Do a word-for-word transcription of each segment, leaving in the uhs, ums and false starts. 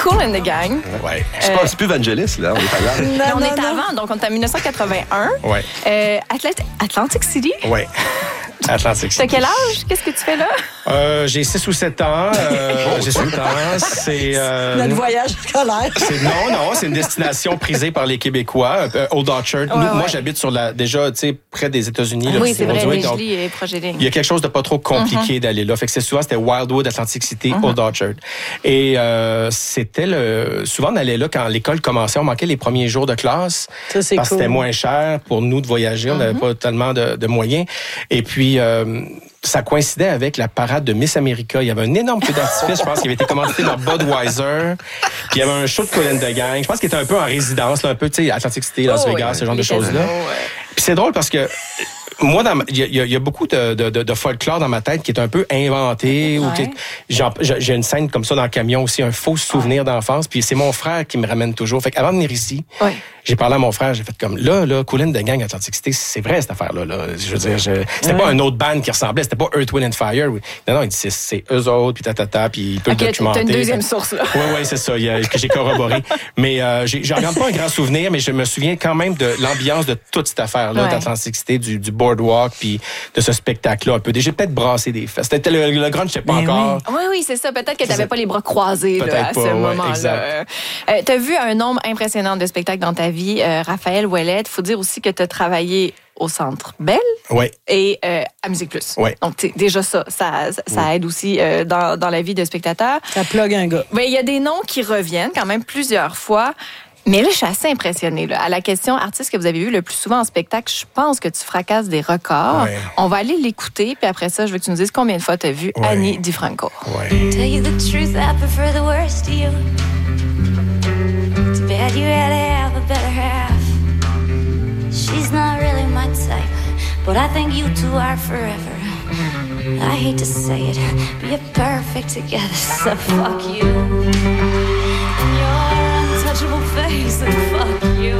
Kool and the Gang. Ouais. C'est pas un petit peu Vangelis, là. On est à non, non, on est non. avant, donc on est en dix-neuf cent quatre-vingt-un. Ouais. Euh, Atlet- Atlantic City. Ouais. Atlantic City. T'as quel âge? Qu'est-ce que tu fais là? Euh, j'ai six ou sept ans. Euh, j'ai sept ans. C'est. Euh, Notre voyage scolaire. C'est, non, non, c'est une destination prisée par les Québécois. Euh, Old Orchard. Ouais, Nous, ouais. Moi, j'habite sur la, déjà, tu sais, près des États-Unis. Là, Oui, c'est vrai, Brunswick, donc, Ridgely et projet ligne. il y a quelque chose de pas trop compliqué mm-hmm. d'aller là. Fait que c'est souvent, c'était Wildwood, Atlantic City, mm-hmm. Old Orchard. Et euh, c'était le... Souvent, on allait là quand l'école commençait. On manquait les premiers jours de classe. Ça, c'est parce que cool. c'était moins cher pour nous de voyager. On n'avait mm-hmm. pas tellement de, de moyens. Et puis... Euh, ça coïncidait avec la parade de Miss America. Il y avait un énorme feu d'artifice, je pense, qui avait été commandité par Budweiser. Puis il y avait un show de Kool and the Gang. Je pense qu'il était un peu en résidence, là, un peu, tu sais, Atlantic City, Las oh, Vegas, oui, ce genre oui, de choses-là. ouais. Puis c'est drôle parce que moi, il y, y, y a beaucoup de, de, de, de folklore dans ma tête qui est un peu inventé. Ouais. Ou qui, genre, j'ai une scène comme ça dans le camion aussi, un faux souvenir ouais. d'enfance. Puis c'est mon frère qui me ramène toujours. Fait qu'avant de venir ici, ouais. j'ai parlé à mon frère, j'ai fait comme, là, là, Kool and the Gang, Atlantic City, c'est vrai cette affaire-là. Là. Je veux dire, je, c'était ouais. pas un autre band qui ressemblait, c'était pas Earth, Wind and Fire. Non, non, il dit, c'est, c'est eux autres, puis tatata, puis il peut okay, le documenter. T'as une deuxième source, là. Oui, oui, c'est ça, y a, que j'ai corroboré. Mais euh, j'ai, je regarde pas un grand souvenir, mais je me souviens quand même de l'ambiance de toute cette affaire-là, ouais. d'Atlantic City, du, du boardwalk, puis de ce spectacle-là un peu. J'ai peut-être brassé des fesses. C'était le, le grunge, je sais pas mais encore. Oui. oui, oui, c'est ça. Peut-être que t'avais pas les bras croisés là, à pas, ce ouais, moment-là. Exact. Euh, t'as vu un nombre impressionnant de spectacles dans ta vie, euh, Raphaël Ouellette. Faut dire aussi que t'as travaillé au Centre Bell ouais. et euh, à Musique Plus. Ouais. Donc, déjà ça, ça, ça ouais. aide aussi euh, dans, dans la vie de spectateur. Ça plug un gars. Mais il y a des noms qui reviennent quand même plusieurs fois. Mais là, je suis assez impressionnée. Là. À la question artiste que vous avez vu le plus souvent en spectacle, je pense que tu fracasses des records. Ouais. On va aller l'écouter, puis après ça, je veux que tu nous dises combien de fois tu as vu ouais. Annie DiFranco. Ouais. Tell you the truth, I prefer the worst to you. Too bad you really have a better half. She's not really my type, but I think you two are forever. I hate to say it, but you're perfect together, so fuck you. Your untouchable face, and fuck you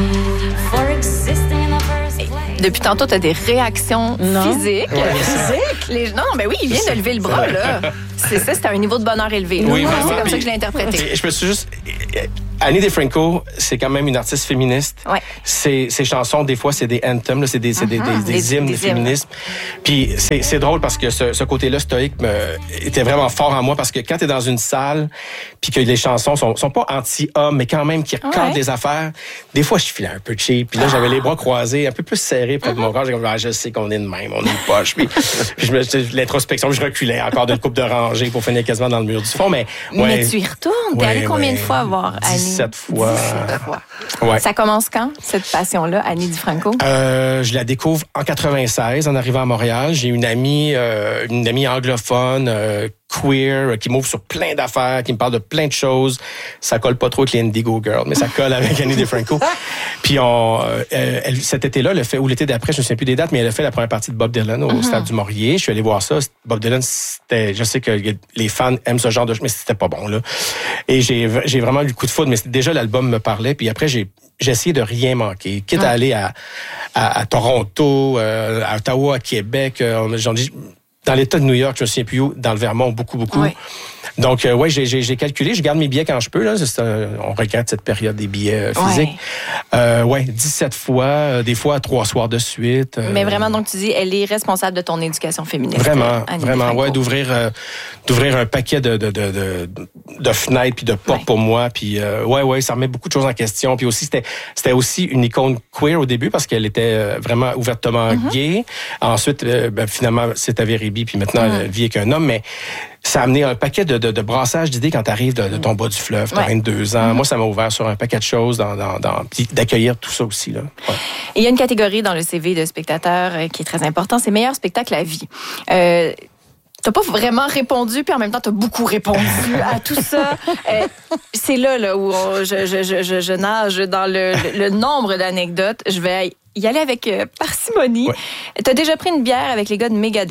for existing in the first place. Depuis tantôt, tu as des réactions non. physiques. Ouais. Physiques? Les... Non, non, ben oui, il vient de lever le bras, là. C'est ça, c'est un niveau de bonheur élevé. Oui, non, vraiment, c'est comme puis, ça que je l'ai interprété. Je me suis juste... Annie DiFranco, c'est quand même une artiste féministe. Ouais. Ses, ses chansons, des fois, c'est des anthems, là, c'est des, c'est des, uh-huh. des, des, des hymnes de féminisme. Puis c'est, c'est drôle parce que ce, ce côté-là stoïque me, était vraiment fort en moi parce que quand t'es dans une salle puis que les chansons sont, sont pas anti-hommes, mais quand même qui recadrent ouais. des affaires, des fois, je filais un peu cheap. Puis là, ah. j'avais les bras croisés, un peu plus serrés près uh-huh. de mon corps. J'ai comme, ah, je sais qu'on est de même, on est de poche. Puis, puis je me, l'introspection, je reculais encore d'une coupe de rangée pour finir quasiment dans le mur du fond. Mais, ouais, mais tu y retournes. T'es ouais, allé combien ouais, de fois voir Annie? dix-sept fois. dix-sept fois. Ouais. Ça commence quand, cette passion-là, Annie DiFranco? Euh, je la découvre en quatre-vingt-seize, en arrivant à Montréal. J'ai une amie, euh, une amie anglophone, euh, queer, qui m'ouvre sur plein d'affaires, qui me parle de plein de choses. Ça colle pas trop avec les Indigo Girls, mais ça colle avec Annie DiFranco. Puis on, euh, elle, cet été-là, le fait, ou l'été d'après, je ne sais plus des dates, mais elle a fait la première partie de Bob Dylan au mm-hmm. Stade du Maurier. Je suis allé voir ça. Bob Dylan, c'était, je sais que les fans aiment ce genre de choses, mais c'était pas bon, là. Et j'ai, j'ai vraiment eu le coup de foudre, mais déjà l'album me parlait. Puis après, j'ai, j'ai essayé de rien manquer. Quitte mm. à aller à, à, à Toronto, euh, à Ottawa, à Québec, euh, j'en dis, dans l'État de New York, je me souviens plus où, dans le Vermont, beaucoup, beaucoup. Oui. Donc, euh, ouais, j'ai, j'ai, j'ai calculé, je garde mes billets quand je peux, là. C'est un, on regarde cette période des billets physiques. Ouais, euh, ouais dix-sept fois, euh, des fois trois soirs de suite. Euh, Mais vraiment, donc tu dis, elle est responsable de ton éducation féministe. Vraiment, Annie vraiment, DiFranco. ouais, d'ouvrir, euh, d'ouvrir un paquet de, de, de, de, de fenêtres puis de portes ouais. pour moi. Puis, euh, ouais, ouais, ça remet beaucoup de choses en question. Puis aussi, c'était, c'était aussi une icône queer au début parce qu'elle était vraiment ouvertement mm-hmm. gay. Ensuite, euh, ben, finalement, c'est avéré bi, puis maintenant, mm-hmm. elle vit avec un homme, mais ça a amené un paquet de, de, de brassage d'idées quand tu arrives de, de ton bas du fleuve, tu as ouais. vingt-deux ans. Mm-hmm. Moi, ça m'a ouvert sur un paquet de choses, dans, dans, dans, d'accueillir tout ça aussi. Là. Ouais. Et il y a une catégorie dans le C V de spectateur qui est très important, c'est meilleur spectacle à vie. Euh, T'as pas vraiment répondu, puis en même temps, t'as beaucoup répondu à tout ça. Euh, c'est là, là où on, je, je, je, je nage dans le, le, le nombre d'anecdotes. Je vais y aller avec euh, parcimonie. Ouais. T'as déjà pris une bière avec les gars de Megadeth.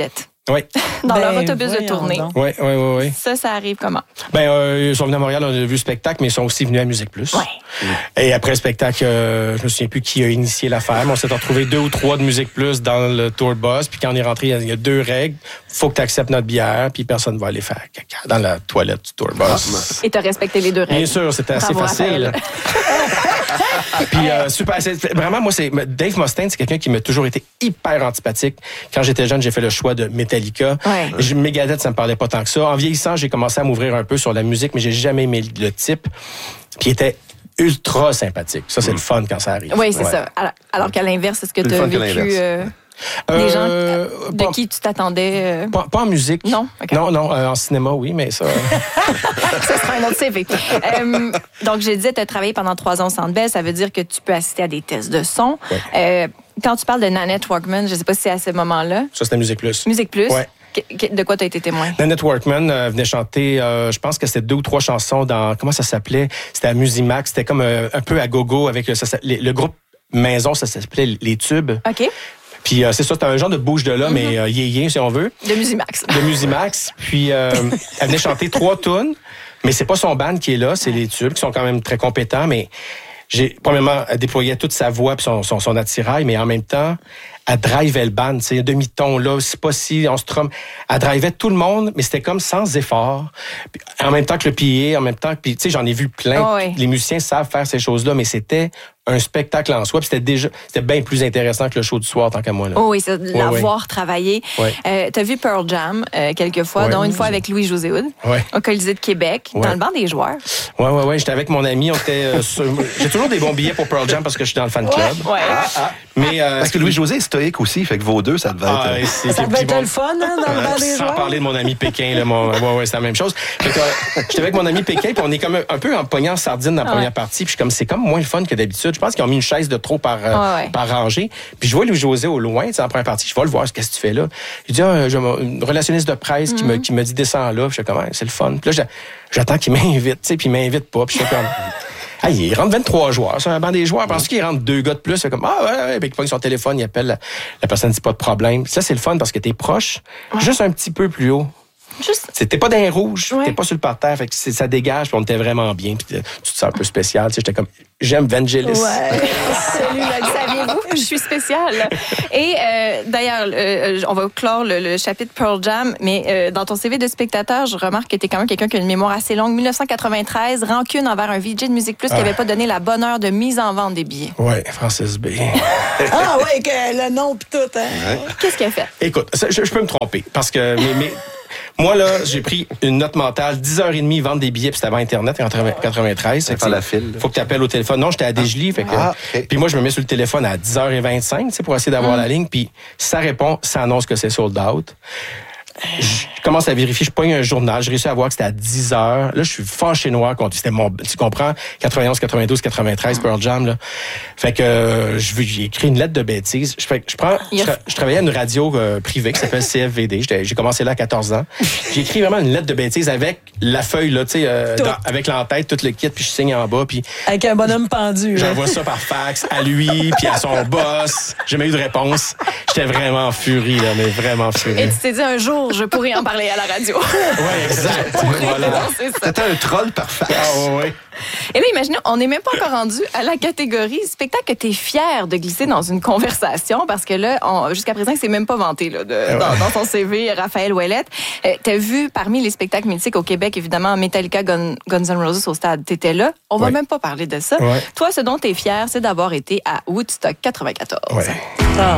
Oui. Dans Ben, leur autobus de voyons tournée. donc. Oui, oui, oui, oui. Ça, ça arrive comment? Ben, euh, ils sont venus à Montréal, on a vu le spectacle, mais ils sont aussi venus à Musique Plus. Ouais. Et après le spectacle, euh, je me souviens plus qui a initié l'affaire, mais on s'est retrouvé deux ou trois de Musique Plus dans le tour de bus. Puis quand on est rentré, il y a deux règles. Faut que tu acceptes notre bière, puis personne ne va aller faire caca dans la toilette du tour de bus. Et t'as respecté les deux règles. Bien sûr, c'était assez Bravo, facile. Puis euh, super, c'est, vraiment, moi, c'est Dave Mustaine, c'est quelqu'un qui m'a toujours été hyper antipathique. Quand j'étais jeune, j'ai fait le choix de Metallica. Ouais. Je, Megadeth, ça me parlait pas tant que ça. En vieillissant, j'ai commencé à m'ouvrir un peu sur la musique, mais j'ai jamais aimé le type. Puis il était ultra sympathique. Ça, c'est le fun quand ça arrive. Oui, c'est Ouais. ça. Alors, alors qu'à l'inverse, est-ce que C'est tu le as fun que vécu l'inverse. euh, Euh, des gens euh, de pas- qui tu t'attendais? euh, Pas, pas en musique. Non? OK. Non, non, euh, en cinéma, oui, mais ça... Ça sera un autre C V. Euh, donc, j'ai dit, tu as travaillé pendant trois ans au Centre Bell. Ça veut dire que tu peux assister à des tests de son. Ouais. Euh, quand tu parles de Nanette Workman, je ne sais pas si c'est à ce moment-là. ça, c'était Musique Plus. Musique Plus. Ouais. Que- que- De quoi tu as été témoin? Nanette Workman euh, venait chanter, euh, je pense que c'était deux ou trois chansons dans... Comment ça s'appelait? C'était à Musimax. C'était comme euh, un peu à gogo avec le, ça, ça- les- le groupe Maison, ça s'appelait Les Tubes. OK. Puis euh, c'est ça, c'était un genre de bouge de là, mais euh, yéyé, si on veut, De Musimax. de Musimax. Puis euh, elle venait chanter trois tunes, mais c'est pas son band qui est là, c'est Les Tubes, qui sont quand même très compétents, mais j'ai, premièrement, elle déployait toute sa voix puis son, son, son attirail, mais en même temps, elle drivait le band, tu sais, un demi-ton là, c'est pas si, on se trompe. Elle drivait tout le monde, mais c'était comme sans effort. Puis, en même temps que le P A, en même temps que, puis tu sais, j'en ai vu plein. Oh oui. Les musiciens savent faire ces choses-là, mais c'était un spectacle en soi, puis c'était déjà, c'était bien plus intéressant que le show du soir, tant qu'à moi, là. Oh oui, c'est de Ouais, l'avoir travaillé. Ouais. Euh, tu as vu Pearl Jam euh, quelques fois, Ouais. dont une fois avec Louis-José Hood, Ouais. au Colisée de Québec, Ouais. dans le banc des joueurs. Ouais, ouais, ouais. J'étais avec mon ami. On était. euh, sur- J'ai toujours des bons billets pour Pearl Jam parce que je suis dans le fan club. Ouais. Mais euh, Parce que Louis-José est stoïque aussi, fait que vos deux, ça devait être... Ah, euh, ouais, c'est- Ça puis devait être bon, le fun, hein, dans le euh, banc des sans joueurs. parler de mon ami Pékin, là, mon, ouais, ouais, c'est la même chose. Fait que, euh, j'étais avec mon ami Pékin, puis on est comme un, un peu en pognant en sardine dans la Ah première ouais. partie. Puis je suis comme, c'est comme moins le fun que d'habitude. Je pense qu'ils ont mis une chaise de trop par, euh, Ouais, ouais. par rangée. Puis je vois Louis-José au loin, tu sais, en première partie. Je vais le voir, qu'est-ce que tu fais là? Il dit, ah, j'ai une relationniste de presse qui, me, Mm-hmm. qui me dit, descends là. Puis je suis comme, ouais, c'est le fun. Puis là, j'a- j'attends qu'il m'invite, tu sais, puis il m'invite pas. Puis je suis comme. Ah, il rentre vingt-trois joueurs. C'est un banc des joueurs. Parce qu'il rentre deux gars de plus. C'est comme, ah, ouais, ouais. Puis il pogne son téléphone, il appelle. La, la personne dit pas de problème. Ça, c'est le fun parce que t'es proche, juste un petit peu plus haut. Juste. C'est- T'es pas dans les rouges, Ouais. t'es pas sur le parterre. Fait que c'est- ça dégage, puis on était vraiment bien. Puis euh, tu te sens un peu spécial. Tu sais, j'étais comme, j'aime Vangelis. Ouais. Celui-là, le saviez-vous? Je suis spéciale. Et euh, d'ailleurs, euh, on va clore le, le chapitre Pearl Jam, mais euh, dans ton C V de spectateur, je remarque que tu es quand même quelqu'un qui a une mémoire assez longue. dix-neuf cent quatre-vingt-treize, rancune envers un V J de Musique Plus qui n'avait pas donné la bonne heure de mise en vente des billets. Ouais, Francis B. Ah ouais, que le nom pis tout, hein. Qu'est-ce qu'il a fait? Écoute, ça, je, je peux me tromper parce que mais, mais, moi, là, j'ai pris une note mentale, dix heures trente, vendre des billets, puis c'était avant Internet, en quatre-vingt-treize. Fait que, Faire la tu sais, file, là. faut que tu appelles au téléphone. Non, j'étais à Desjolies. Fait que, Ah, ok. Puis moi, je me mets sur le téléphone à dix heures vingt-cinq tu sais, pour essayer d'avoir la ligne. Puis ça répond, ça annonce que c'est sold out. Je commence à vérifier, je pogne un journal, j'ai réussi à voir que c'était à dix heures. Là, je suis fâché noir contre c'était mon, tu comprends, quatre-vingt-onze, quatre-vingt-douze, quatre-vingt-treize, Pearl Jam, là. Fait que, euh, je j'ai écrit une lettre de bêtise. Je, fais, je prends, je, tra- je travaillais à une radio euh, privée qui s'appelle C F V D. J'étais- J'ai commencé là à quatorze ans. J'ai écrit vraiment une lettre de bêtise avec la feuille, là, tu sais, euh, Tout. dans- avec l'entête, tout le kit, puis je signe en bas, puis Avec un bonhomme pendu. hein. j'envoie ça par fax à lui, puis à son boss. J'ai jamais eu de réponse. J'étais vraiment en furie, là, mais vraiment en furie. Et tu t'es dit un jour, je pourrais en parler à la radio. Ouais, exact. Voilà. C'est ça. C'était un troll parfait. Ah, ouais, ouais. Et là, imaginez, on n'est même pas encore rendu à la catégorie spectacle que tu es fier de glisser dans une conversation parce que là, on- jusqu'à présent, c'est même pas vanté là, de- dans, dans son C V, Raphaël Ouellette. Euh, tu as vu parmi les spectacles mythiques au Québec, évidemment, Metallica, Gun- Guns N' Roses au stade. Tu étais là. On va Ouais. même pas parler de ça. Ouais. Toi, ce dont tu es fier, c'est d'avoir été à Woodstock quatre-vingt-quatorze. Ouais. Ah,